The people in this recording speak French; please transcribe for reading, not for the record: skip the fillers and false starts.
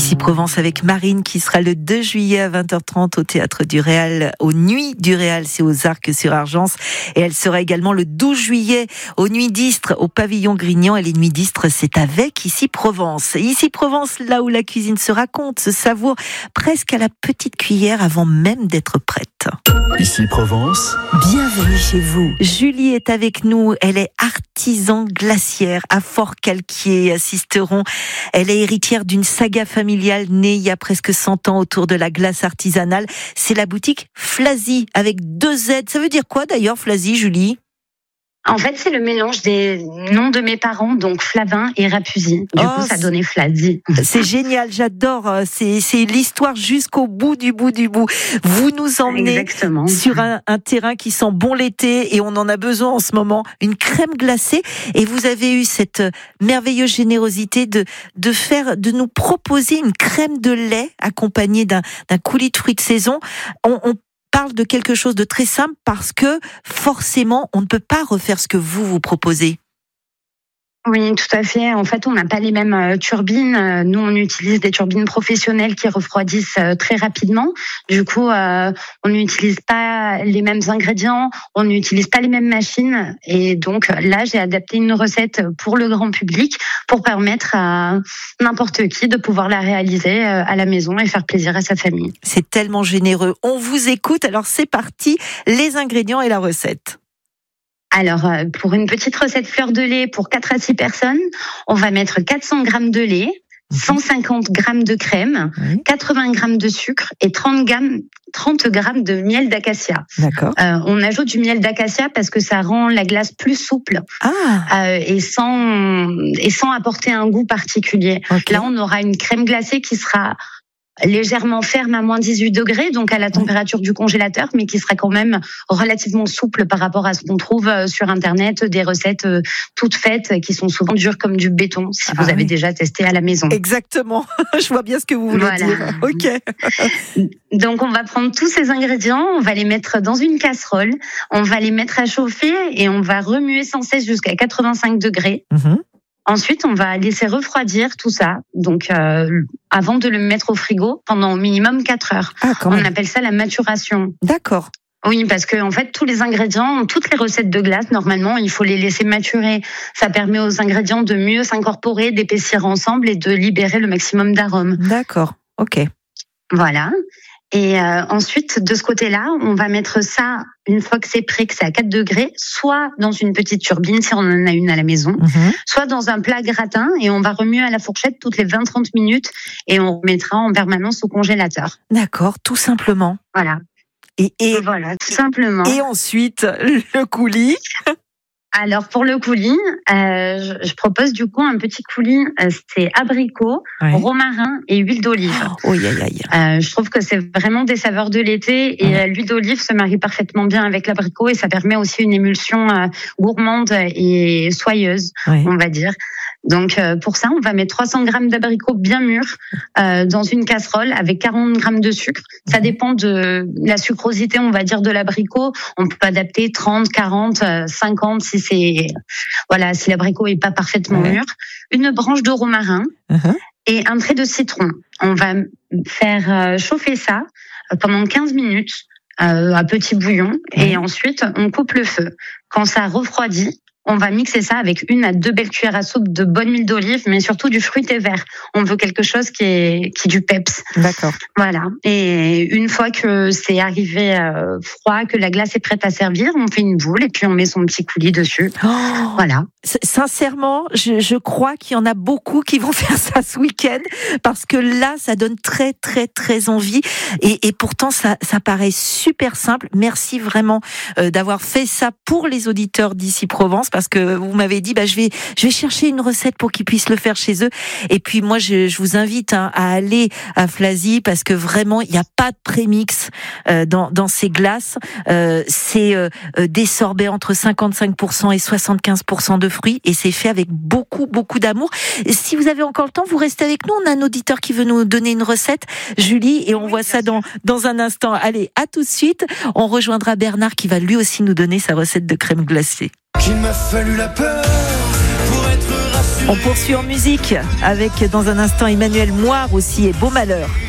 Ici Provence avec Marine qui sera le 2 juillet à 20h30 au Théâtre du Réal, aux Nuits du Réal, c'est aux Arcs-sur-Argence. Et elle sera également le 12 juillet aux Nuits d'Istres, au Pavillon Grignan. Et les Nuits d'Istres, c'est avec Ici Provence. Ici Provence, là où la cuisine se raconte, se savoure presque à la petite cuillère avant même d'être prête. Ici Provence. Bienvenue chez vous. Julie est avec nous. Elle est artisan glacière à Fort-Calquier, à Sisteron. Elle est héritière d'une saga familiale née il y a presque 100 ans autour de la glace artisanale. C'est la boutique Flazy avec 2 Z. Ça veut dire quoi d'ailleurs, Flazy, Julie ? En fait, c'est le mélange des noms de mes parents, donc Flavin et Rapusy. Du coup, ça donnait Flazy. C'est génial, j'adore. C'est l'histoire jusqu'au bout du bout du bout. Vous nous emmenez sur un terrain qui sent bon l'été et on en a besoin en ce moment. Une crème glacée. Et vous avez eu cette merveilleuse générosité de nous proposer une crème de lait accompagnée d'un coulis de fruits de saison. On parle de quelque chose de très simple parce que forcément, on ne peut pas refaire ce que vous proposez. Oui, tout à fait. En fait, on n'a pas les mêmes turbines. Nous, on utilise des turbines professionnelles qui refroidissent très rapidement. Du coup, on n'utilise pas les mêmes ingrédients, on n'utilise pas les mêmes machines. Et donc, là, j'ai adapté une recette pour le grand public pour permettre à n'importe qui de pouvoir la réaliser à la maison et faire plaisir à sa famille. C'est tellement généreux. On vous écoute. Alors, c'est parti. Les ingrédients et la recette. Alors, pour une petite recette fleur de lait pour 4 à 6 personnes, on va mettre 400 grammes de lait, 150 grammes de crème, 80 grammes de sucre et 30 grammes de miel d'acacia. D'accord. On ajoute du miel d'acacia parce que ça rend la glace plus souple et sans apporter un goût particulier. Okay. Là, on aura une crème glacée qui sera légèrement ferme à moins 18 degrés, donc à la température du congélateur, mais qui sera quand même relativement souple par rapport à ce qu'on trouve sur Internet, des recettes toutes faites qui sont souvent dures comme du béton, si vous avez déjà testé à la maison. Exactement, je vois bien ce que vous voulez dire. Ok. Donc on va prendre tous ces ingrédients, on va les mettre dans une casserole, on va les mettre à chauffer et on va remuer sans cesse jusqu'à 85 degrés. Ensuite, on va laisser refroidir tout ça, donc avant de le mettre au frigo pendant au minimum 4 heures. On appelle ça la maturation. D'accord. Oui, parce que en fait, tous les ingrédients, toutes les recettes de glace, normalement, il faut les laisser maturer. Ça permet aux ingrédients de mieux s'incorporer, d'épaissir ensemble et de libérer le maximum d'arômes. D'accord, ok. Voilà. Et ensuite, de ce côté-là, on va mettre ça, une fois que c'est prêt, que c'est à 4 degrés, soit dans une petite turbine, si on en a une à la maison, soit dans un plat gratin, et on va remuer à la fourchette toutes les 20-30 minutes, et on remettra en permanence au congélateur. D'accord, tout simplement. Voilà. Et voilà, tout simplement. Et ensuite, le coulis. Alors pour le coulis, je propose du coup un petit coulis, c'est abricot, romarin et huile d'olive. Je trouve que c'est vraiment des saveurs de l'été et l'huile d'olive se marie parfaitement bien avec l'abricot et ça permet aussi une émulsion gourmande et soyeuse, on va dire. Donc pour ça, on va mettre 300 grammes d'abricots bien mûrs dans une casserole avec 40 grammes de sucre. Ça dépend de la sucrosité, on va dire, de l'abricot. On peut adapter 30, 40, 50 si l'abricot est pas parfaitement mûr. Une branche de romarin et un trait de citron. On va faire chauffer ça pendant 15 minutes à petit bouillon et ensuite on coupe le feu. Quand ça refroidit, on va mixer ça avec 1 à 2 belles cuillères à soupe de bonne huile d'olive, mais surtout du fruité vert. On veut quelque chose qui est du peps. D'accord. Voilà. Et une fois que c'est arrivé froid, que la glace est prête à servir, on fait une boule et puis on met son petit coulis dessus. Voilà. Sincèrement, je crois qu'il y en a beaucoup qui vont faire ça ce week-end parce que là, ça donne très, très, très envie. Et pourtant, ça paraît super simple. Merci vraiment d'avoir fait ça pour les auditeurs d'Ici Provence. Parce que vous m'avez dit, je vais chercher une recette pour qu'ils puissent le faire chez eux. Et puis moi, je vous invite à aller à Flazy parce que vraiment, il n'y a pas de prémix dans ces glaces. C'est des sorbets entre 55% et 75% de fruits et c'est fait avec beaucoup, beaucoup d'amour. Si vous avez encore le temps, vous restez avec nous. On a un auditeur qui veut nous donner une recette, Julie, et on voit ça dans un instant. Allez, à tout de suite. On rejoindra Bernard qui va lui aussi nous donner sa recette de crème glacée. Qu'il m'a fallu la peur pour être rassuré. On poursuit en musique avec dans un instant Emmanuel Moire aussi et Beau Malheur.